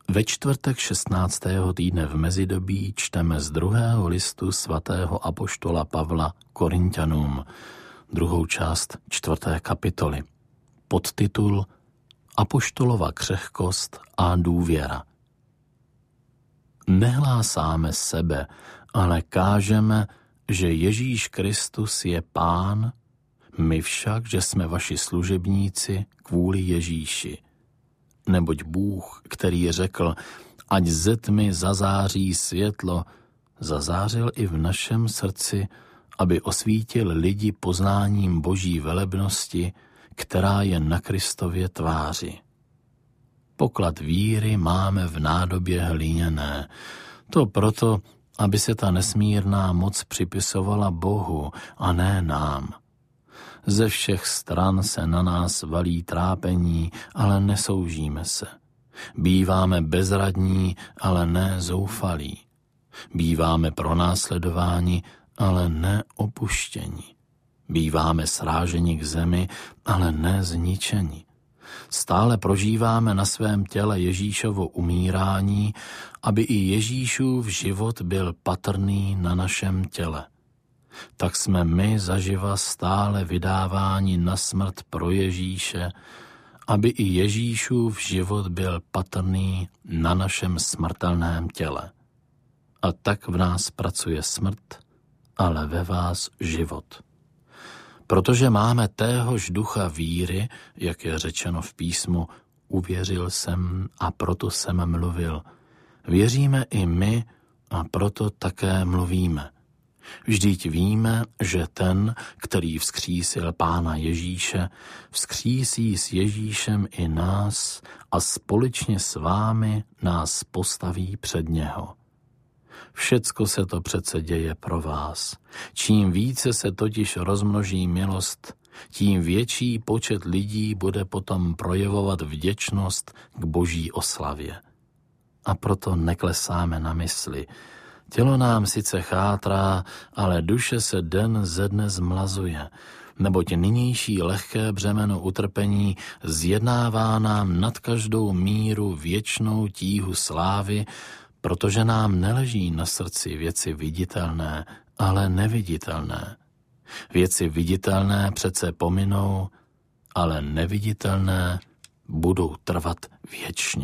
Ve čtvrtek 16. týdne v mezidobí čteme z 2. listu svatého apoštola Pavla Korinťanům, 2. část 4. kapitoly, podtitul Apoštolova křehkost a důvěra. Nehlásáme sebe, ale kážeme, že Ježíš Kristus je Pán, my však, že jsme vaši služebníci kvůli Ježíši. Neboť Bůh, který řekl, ať ze tmy zazáří světlo, zazářil i v našem srdci, aby osvítil lidi poznáním Boží velebnosti, která je na Kristově tváři. Poklad víry máme v nádobě hliněné. To proto, aby se ta nesmírná moc připisovala Bohu a ne nám. Ze všech stran se na nás valí trápení, ale nesoužíme se. Býváme bezradní, ale ne zoufalí. Býváme pronásledováni, ale ne opuštěni. Býváme sráženi k zemi, ale ne zničeni. Stále prožíváme na svém těle Ježíšovo umírání, aby i Ježíšův život byl patrný na našem těle. Tak jsme my zaživa stále vydáváni na smrt pro Ježíše, aby i Ježíšův život byl patrný na našem smrtelném těle. A tak v nás pracuje smrt, ale ve vás život. Protože máme téhož ducha víry, jak je řečeno v písmu, uvěřil jsem a proto jsem mluvil. Věříme i my a proto také mluvíme. Vždyť víme, že ten, který vzkřísil Pána Ježíše, vzkřísí s Ježíšem i nás a společně s vámi nás postaví před něho. Všecko se to přece děje pro vás. Čím více se totiž rozmnoží milost, tím větší počet lidí bude potom projevovat vděčnost k Boží oslavě. A proto neklesáme na mysli. Tělo nám sice chátrá, ale duše se den ze dne zmlazuje, neboť nynější lehké břemeno utrpení zjednává nám nad každou míru věčnou tíhu slávy, protože nám neleží na srdci věci viditelné, ale neviditelné. Věci viditelné přece pominou, ale neviditelné budou trvat věčně.